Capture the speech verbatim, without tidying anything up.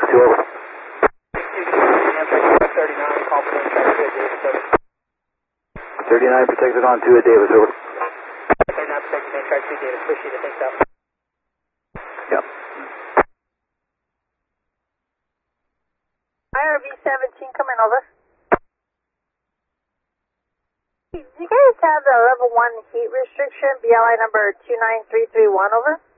two, over. thirty-nine protected on two at Davis, over. thirty-nine protected main track two, Davis, push you to think so. Yep. I R V seventeen coming over. Do you guys have the level one heat restriction, B L I number two nine three three one, over?